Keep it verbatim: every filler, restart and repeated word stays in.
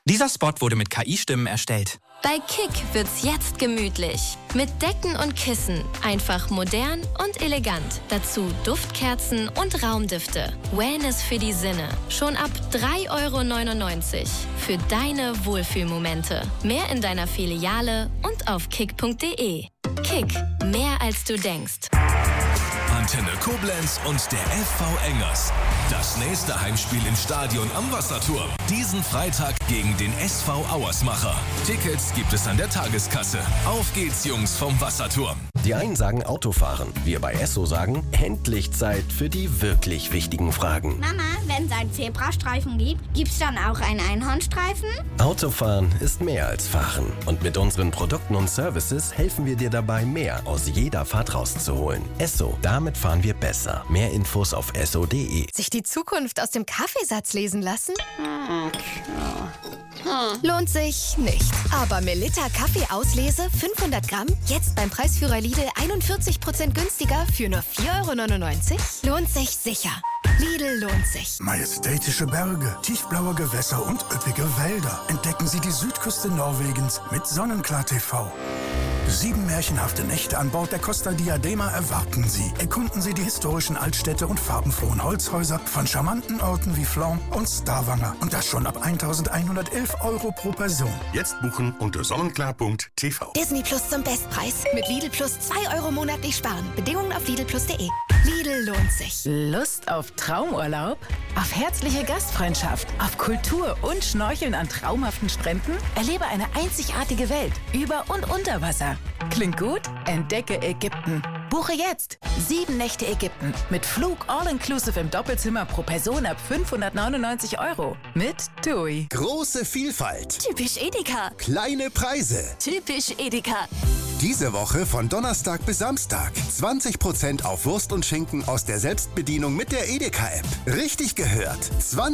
Dieser Spot wurde mit K I-Stimmen erstellt. Bei Kick wird's jetzt gemütlich. Mit Decken und Kissen. Einfach modern und elegant. Dazu Duftkerzen und Raumdüfte. Wellness für die Sinne. Schon ab drei Euro neunundneunzig. Für deine Wohlfühlmomente. Mehr in deiner Filiale und auf kick punkt de. Kick. Mehr als du denkst. Antenne Koblenz und der F V Engers. Das nächste Heimspiel im Stadion am Wasserturm. Diesen Freitag gegen den S V Auersmacher. Tickets gibt es an der Tageskasse. Auf geht's, Jungs vom Wasserturm. Die einen sagen Autofahren, wir bei Esso sagen, endlich Zeit für die wirklich wichtigen Fragen. Mama, wenn es einen Zebrastreifen gibt, gibt's dann auch einen Einhornstreifen? Autofahren ist mehr als Fahren. Und mit unseren Produkten und Services helfen wir dir dabei, mehr aus jeder Fahrt rauszuholen. Esso, damit fahren wir besser. Mehr Infos auf esso punkt de. Sich die Zukunft aus dem Kaffeesatz lesen lassen? Lohnt sich nicht. Aber Melitta Kaffeeauslese fünfhundert Gramm, jetzt beim Preisführer Lidl einundvierzig Prozent günstiger für nur vier Euro neunundneunzig? Lohnt sich sicher. Lidl lohnt sich. Majestätische Berge, tiefblaue Gewässer und üppige Wälder. Entdecken Sie die Südküste Norwegens mit Sonnenklar T V. Sieben märchenhafte Nächte an Bord der Costa Diadema erwarten Sie. Erkunden Sie die historischen Altstädte und farbenfrohen Holzhäuser von charmanten Orten wie Flon und Stavanger. Und das schon ab eintausendeinhundertelf Euro pro Person. Jetzt buchen unter sonnenklar punkt t v. Disney Plus zum Bestpreis. Mit Lidl Plus zwei Euro monatlich sparen. Bedingungen auf lidl plus punkt de. Lidl lohnt sich. Lust auf Traumurlaub? Auf herzliche Gastfreundschaft? Auf Kultur und Schnorcheln an traumhaften Stränden? Erlebe eine einzigartige Welt über und unter Wasser. Klingt gut? Entdecke Ägypten. Buche jetzt sieben Nächte Ägypten mit Flug all-inclusive im Doppelzimmer pro Person ab fünfhundertneunundneunzig Euro mit TUI. Große Vielfalt. Typisch Edeka. Kleine Preise. Typisch Edeka. Diese Woche von Donnerstag bis Samstag. zwanzig Prozent auf Wurst und Schinken aus der Selbstbedienung mit der Edeka-App. Richtig gehört. zwanzig